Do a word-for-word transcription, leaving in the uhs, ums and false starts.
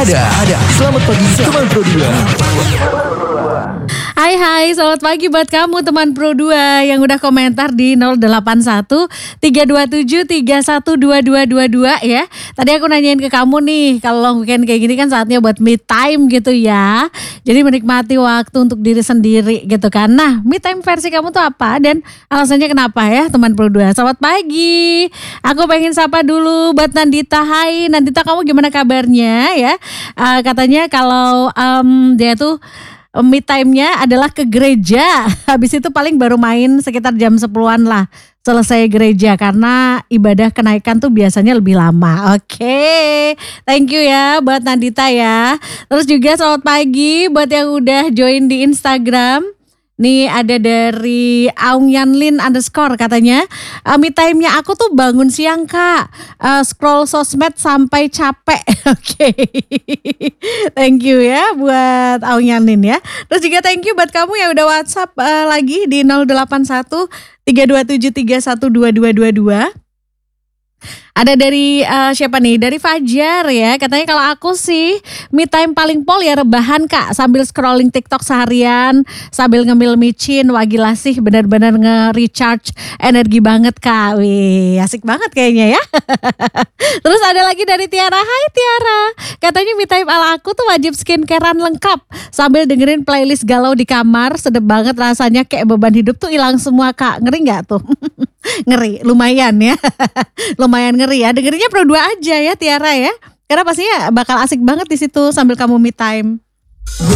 Ada, ada. Selamat pagi teman Pro dua. Hai hai, selamat pagi buat kamu teman Pro dua yang udah komentar di nol delapan satu tiga dua tujuh tiga satu dua dua dua dua ya. Tadi aku nanyain ke kamu nih, kalau long weekend kayak gini kan saatnya buat me time gitu ya. Jadi menikmati waktu untuk diri sendiri gitu kan. Nah, me time versi kamu tuh apa dan alasannya kenapa ya teman Pro dua? Selamat pagi. Aku pengen sapa dulu buat Nandita. Hai Nandita, kamu gimana kabarnya ya? Uh, katanya kalau um, dia tuh me time-nya adalah ke gereja. Habis itu paling baru main sekitar jam sepuluhan lah selesai gereja karena ibadah kenaikan tuh biasanya lebih lama. Oke, okay. Thank you ya buat Nandita ya. Terus juga selamat pagi buat yang udah join di Instagram. Nih ada dari Aung Yanlin underscore katanya, uh, me time-nya aku tuh bangun siang kak, uh, scroll sosmed sampai capek. Oke, okay. Thank you ya buat Aung Yanlin ya. Terus juga thank you buat kamu yang udah WhatsApp uh, lagi di nol delapan satu tiga dua tujuh tiga satu dua dua dua dua. Ada dari uh, siapa nih? Dari Fajar ya. Katanya kalau aku sih me time paling pol ya rebahan kak, sambil scrolling TikTok seharian, sambil ngemil micin. Wah gila sih, benar-benar nge-recharge energi banget kak. Wih, asik banget kayaknya ya. Terus ada lagi dari Tiara. Hai Tiara. Katanya me time ala aku tuh wajib skincarean lengkap sambil dengerin playlist galau di kamar. Sedep banget rasanya, kayak beban hidup tuh hilang semua kak. Ngeri gak tuh? Ngeri, lumayan ya. Lumayan ngeri ya. Dengerinnya Pro dua aja ya Tiara ya. Karena pastinya bakal asik banget di situ sambil kamu me time.